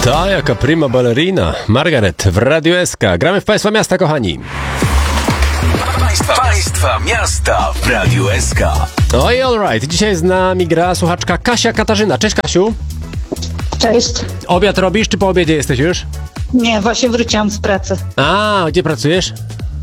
Ta jaka prima ballerina. Margaret w Radiu SK. Gramy w Państwa Miasta, kochani. Państwa Miasta w Radiu SK. Oj, alright. Dzisiaj z nami gra słuchaczka Kasia Katarzyna. Cześć, Kasiu. Cześć. Obiad robisz, czy po obiedzie jesteś już? Nie, właśnie wróciłam z pracy. A, gdzie pracujesz?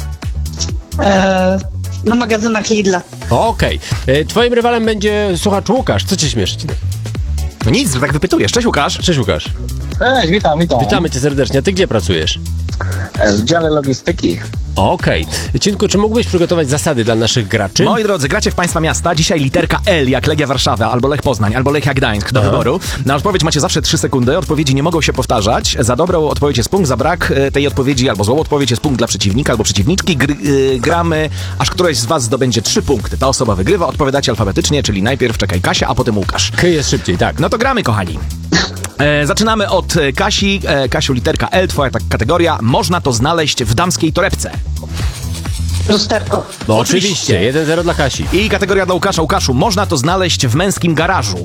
Na magazynach Lidla. Okej. Twoim rywalem będzie słuchacz Łukasz. Co cię śmieszy? No nic, że tak wypytujesz. Cześć, Łukasz. Cześć, Łukasz. Cześć, witam. Witamy cię serdecznie. A ty gdzie pracujesz? W dziale logistyki. Okej. Cinku, czy mógłbyś przygotować zasady dla naszych graczy? Moi drodzy, gracie w Państwa Miasta. Dzisiaj literka L jak Legia Warszawa, albo Lech Poznań, albo Lechia Gdańsk do wyboru. Na odpowiedź macie zawsze 3 sekundy. Odpowiedzi nie mogą się powtarzać. Za dobrą odpowiedź jest punkt, za brak tej odpowiedzi albo złą odpowiedź jest punkt dla przeciwnika albo przeciwniczki. Gramy, aż któraś z was zdobędzie 3 punkty. Ta osoba wygrywa. Odpowiadacie alfabetycznie, czyli najpierw czekaj Kasia, a potem Łukasz. Jest szybciej, tak. No to gramy, kochani. Zaczynamy od Kasi. Kasiu, literka L, twoja kategoria. Można to znaleźć w damskiej torebce. Lusterko. No oczywiście. 1-0 dla Kasi. I kategoria dla Łukasza. Łukaszu, można to znaleźć w męskim garażu.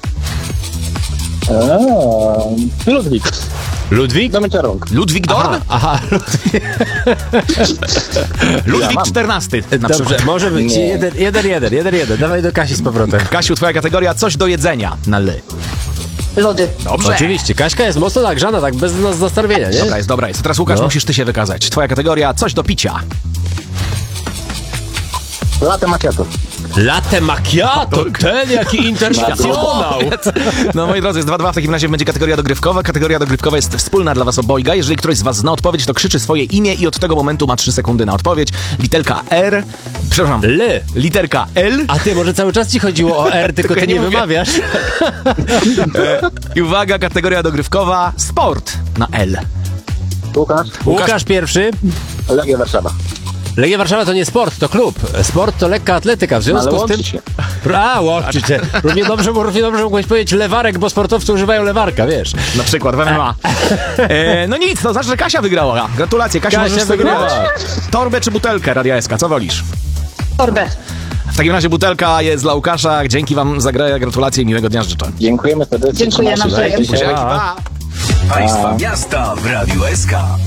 Ludwik. Ludwik? Do mycia rąk. Ludwik Dorn? Aha. Ludwik mam. XIV. Na Dobrze, przykład. może być. Nie. 1-1. Dawaj do Kasi z powrotem. Kasiu, twoja kategoria coś do jedzenia. Na L. Lody. Dobrze. Oczywiście. Kaśka jest mocno nagrzana, tak bez nas zastawienia, nie? Dobra jest. Teraz Łukasz, No. musisz ty się wykazać. Twoja kategoria coś do picia. Latte macchiato. Latte macchiato. Ten jaki internacjonał. No moi drodzy, jest 2-2, w takim razie będzie kategoria dogrywkowa. Kategoria dogrywkowa jest wspólna dla was obojga. Jeżeli ktoś z was zna odpowiedź, to krzyczy swoje imię i od tego momentu ma 3 sekundy na odpowiedź. Literka R. Przepraszam. L. Literka L. A ty, może cały czas ci chodziło o R, tylko ty ja nie nie mówię. wymawiasz. I uwaga, kategoria dogrywkowa. Sport na L. Łukasz pierwszy. Legia Warszawa. Legia Warszawa to nie sport, to klub. Sport to lekka atletyka, w związku Ale z tym... łączy się. Łączy się. Równie dobrze mógłbyś powiedzieć lewarek, bo sportowcy używają lewarka, wiesz. Na przykład w MMA. No nic, no znaczy, że Kasia wygrała. Gratulacje, Kasia, Kasia możesz sobie wygrała. wybrać torbę czy butelkę Radia SK, co wolisz? Torbę. W takim razie butelka jest dla Łukasza. Dzięki wam za grę, gratulacje i miłego dnia życzę. Dziękujemy serdecznie. Dziękuję Trzymajcie się. nawzajem. Pa. Państwa Miasta w Radiu SK.